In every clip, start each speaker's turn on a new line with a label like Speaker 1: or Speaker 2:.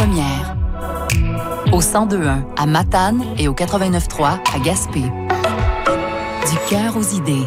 Speaker 1: Première. Au 102.1 à Matane et au 89.3 à Gaspé. Du cœur aux idées.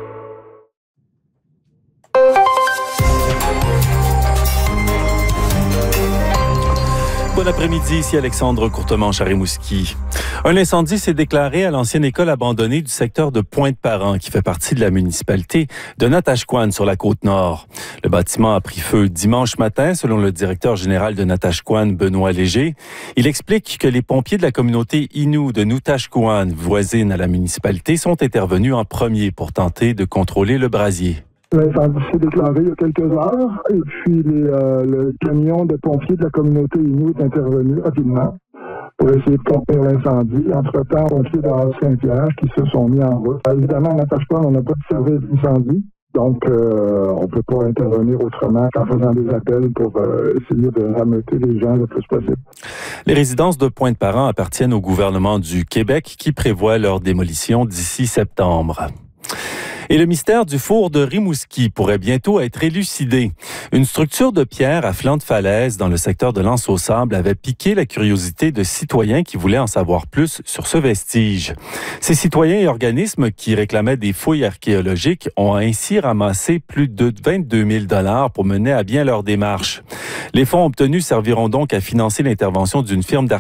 Speaker 2: Bon après-midi, ici Alexandre Courtemanche à Rimouski. Un incendie s'est déclaré à l'ancienne école abandonnée du secteur de Pointe-Parent, qui fait partie de la municipalité de Natashquan sur la Côte-Nord. Le bâtiment a pris feu dimanche matin, selon le directeur général de Natashquan, Benoît Léger. Il explique que les pompiers de la communauté Innu de Nutashquan, voisine à la municipalité, sont intervenus en premier pour tenter de contrôler le brasier.
Speaker 3: L'incendie s'est déclaré il y a quelques heures et puis le camion de pompiers de la communauté Innu est intervenu rapidement pour essayer de contenir l'incendie. Entre-temps, les pompiers de Saint-Pierre qui se sont mis en route. Évidemment, à Natashquan, on n'a pas de service d'incendie, donc on ne peut pas intervenir autrement qu'en faisant des appels pour essayer de rameuter les gens le plus possible.
Speaker 2: Les résidences de Pointe-Parent appartiennent au gouvernement du Québec qui prévoit leur démolition d'ici septembre. Et le mystère du four de Rimouski pourrait bientôt être élucidé. Une structure de pierre à flanc de falaise dans le secteur de l'Anse-aux-Sables avait piqué la curiosité de citoyens qui voulaient en savoir plus sur ce vestige. Ces citoyens et organismes qui réclamaient des fouilles archéologiques ont ainsi ramassé plus de 22 000 $ pour mener à bien leur démarche. Les fonds obtenus serviront donc à financer l'intervention d'une firme